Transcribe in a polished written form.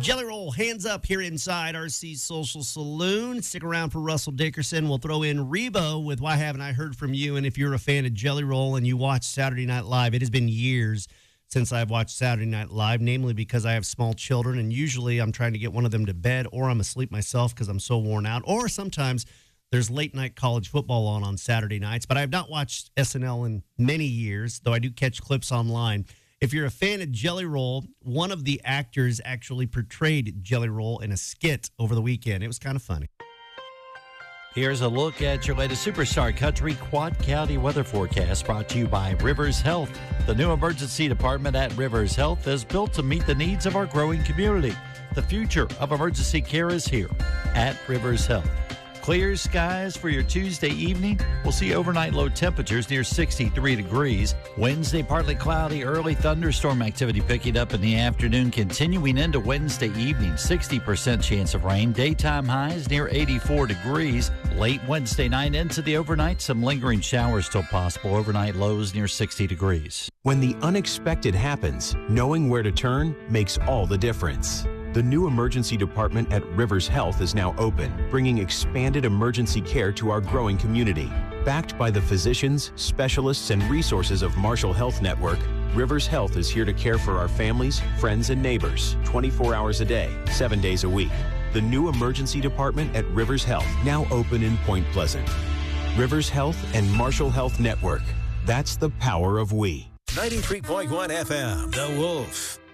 Jelly Roll, hands up here inside RC Social Saloon. Stick around for Russell Dickerson. We'll throw in Rebo with Why Haven't I Heard From You? And if you're a fan of Jelly Roll and you watch Saturday Night Live, it has been years since I've watched Saturday Night Live, namely because I have small children, and usually I'm trying to get one of them to bed, or I'm asleep myself because I'm so worn out, or sometimes there's late-night college football on Saturday nights. But I have not watched SNL in many years, though I do catch clips online. If you're a fan of Jelly Roll, one of the actors actually portrayed Jelly Roll in a skit over the weekend. It was kind of funny. Here's a look at your latest Superstar Country Quad County weather forecast brought to you by Rivers Health. The new emergency department at Rivers Health is built to meet the needs of our growing community. The future of emergency care is here at Rivers Health. Clear skies for your Tuesday evening. We'll see overnight low temperatures near 63 degrees. Wednesday, partly cloudy, early thunderstorm activity picking up in the afternoon, continuing into Wednesday evening. 60% chance of rain. Daytime highs near 84 degrees. Late Wednesday night into the overnight, some lingering showers still possible. Overnight lows near 60 degrees. When the unexpected happens, knowing where to turn makes all the difference. The new emergency department at Rivers Health is now open, bringing expanded emergency care to our growing community. Backed by the physicians, specialists, and resources of Marshall Health Network, Rivers Health is here to care for our families, friends, and neighbors 24 hours a day, 7 days a week. The new emergency department at Rivers Health, now open in Point Pleasant. Rivers Health and Marshall Health Network. That's the power of we. 93.1 FM, The Wolf.